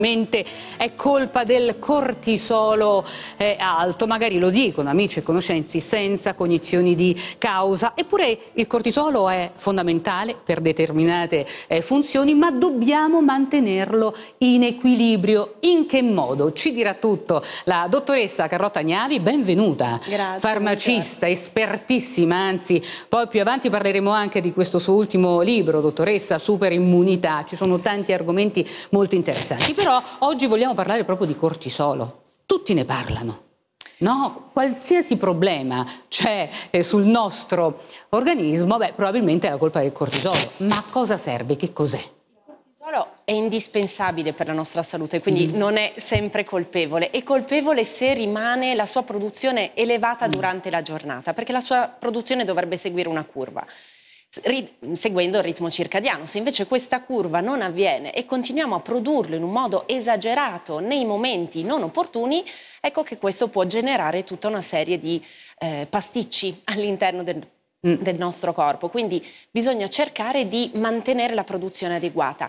È colpa del cortisolo alto, magari lo dicono amici e conoscenze senza cognizioni di causa, eppure il cortisolo è fondamentale per determinate funzioni, ma dobbiamo mantenerlo in equilibrio. In che modo? Ci dirà tutto la dottoressa Carlotta Gnavi, benvenuta. Grazie, farmacista, espertissima, anzi poi più avanti parleremo anche di questo suo ultimo libro, dottoressa, Superimmunità. Ci sono tanti argomenti molto interessanti, però oggi vogliamo parlare proprio di cortisolo. Tutti ne parlano, no? Qualsiasi problema c'è sul nostro organismo, beh, probabilmente è la colpa del cortisolo. Ma a cosa serve? Che cos'è? Il cortisolo è indispensabile per la nostra salute, quindi non è sempre colpevole. È colpevole se rimane la sua produzione elevata durante la giornata, perché la sua produzione dovrebbe seguire una curva, seguendo il ritmo circadiano. Se invece questa curva non avviene e continuiamo a produrlo in un modo esagerato nei momenti non opportuni, ecco che questo può generare tutta una serie di pasticci all'interno del nostro corpo. Quindi bisogna cercare di mantenere la produzione adeguata.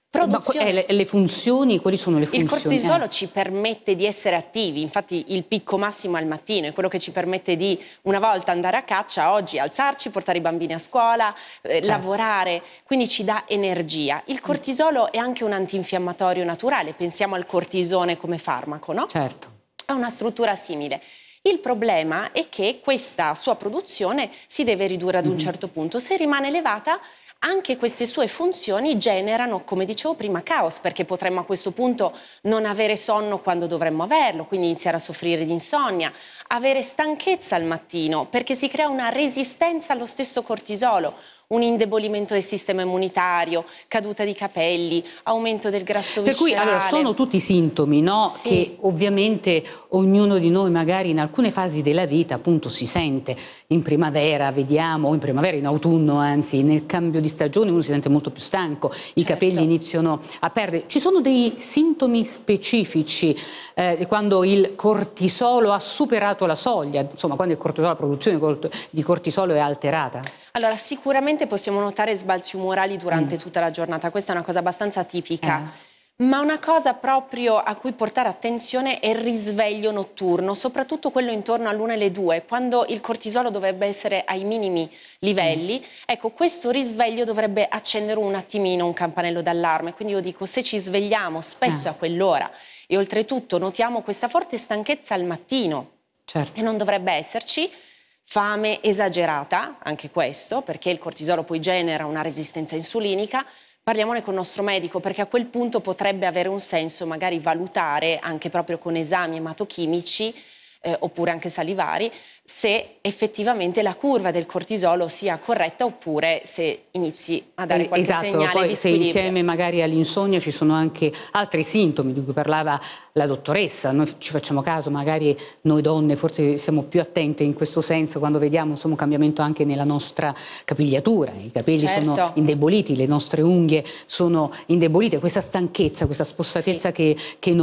Le funzioni, quali sono le funzioni? Il cortisolo ci permette di essere attivi, infatti il picco massimo al mattino è quello che ci permette di una volta andare a caccia, oggi alzarci, portare i bambini a scuola, lavorare, quindi ci dà energia. Il cortisolo è anche un antinfiammatorio naturale, pensiamo al cortisone come farmaco, no? Certo. Ha una struttura simile. Il problema è che questa sua produzione si deve ridurre ad un certo punto. Se rimane elevata, anche queste sue funzioni generano, come dicevo prima, caos, perché potremmo a questo punto non avere sonno quando dovremmo averlo, quindi iniziare a soffrire di insonnia, avere stanchezza al mattino, perché si crea una resistenza allo stesso cortisolo, un indebolimento del sistema immunitario, caduta di capelli, aumento del grasso viscerale. Per cui allora, sono tutti sintomi, no? Sì. Che ovviamente ognuno di noi magari in alcune fasi della vita appunto si sente. In primavera vediamo, o in primavera, in autunno anzi, nel cambio di stagione uno si sente molto più stanco, i capelli iniziano a perdere. Ci sono dei sintomi specifici quando il cortisolo ha superato la soglia, insomma quando il cortisolo, la produzione di cortisolo è alterata? Allora, sicuramente possiamo notare sbalzi umorali durante tutta la giornata, questa è una cosa abbastanza tipica, ma una cosa proprio a cui portare attenzione è il risveglio notturno, soprattutto quello intorno all'1 e le 2, quando il cortisolo dovrebbe essere ai minimi livelli. Ecco, questo risveglio dovrebbe accendere un attimino un campanello d'allarme, quindi io dico, se ci svegliamo spesso a quell'ora e oltretutto notiamo questa forte stanchezza al mattino, e non dovrebbe esserci, fame esagerata, anche questo, perché il cortisolo poi genera una resistenza insulinica, parliamone con il nostro medico, perché a quel punto potrebbe avere un senso magari valutare, anche proprio con esami ematochimici, oppure anche salivari, se effettivamente la curva del cortisolo sia corretta oppure se inizi a dare qualche segnale poi di se squilibrio. insieme magari all'insonnia ci sono anche altri sintomi di cui parlava la dottoressa, noi ci facciamo caso, magari noi donne forse siamo più attente in questo senso quando vediamo insomma, un cambiamento anche nella nostra capigliatura, i capelli sono indeboliti, le nostre unghie sono indebolite, questa stanchezza, questa spossatezza che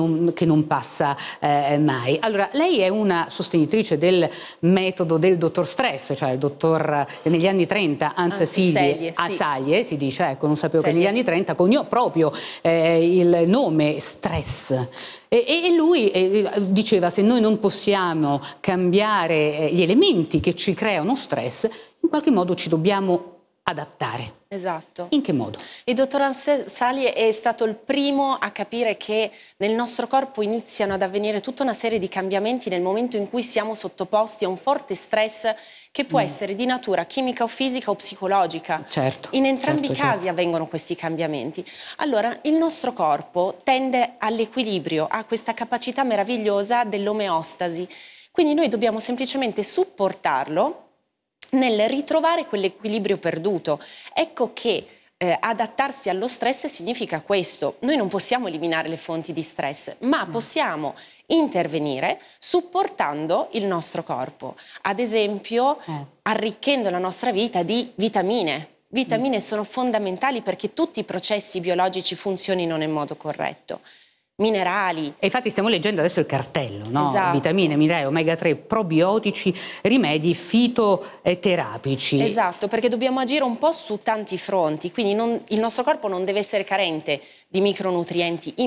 non passa mai. Allora, lei è una sostenitrice del metodo del dottor Stress, cioè il dottor negli anni 30, Saglie, si dice, ecco, non sapevo che negli anni 30 coniò proprio il nome Stress. E lui diceva, se noi non possiamo cambiare gli elementi che ci creano stress, in qualche modo ci dobbiamo adattare. Esatto. In che modo? Il dottor Saglie è stato il primo a capire che nel nostro corpo iniziano ad avvenire tutta una serie di cambiamenti nel momento in cui siamo sottoposti a un forte stress che può essere di natura chimica o fisica o psicologica. In entrambi i casi avvengono questi cambiamenti. Allora, il nostro corpo tende all'equilibrio, ha questa capacità meravigliosa dell'omeostasi. Quindi noi dobbiamo semplicemente supportarlo nel ritrovare quell'equilibrio perduto. Ecco che adattarsi allo stress significa questo. Noi non possiamo eliminare le fonti di stress, ma possiamo intervenire supportando il nostro corpo. Ad esempio, arricchendo la nostra vita di vitamine. Vitamine sono fondamentali perché tutti i processi biologici funzionino nel modo corretto. Minerali. E infatti stiamo leggendo adesso il cartello, no? Esatto. Vitamine, minerali, omega 3, probiotici, rimedi fitoterapici. Esatto, perché dobbiamo agire un po' su tanti fronti, quindi il nostro corpo non deve essere carente di micronutrienti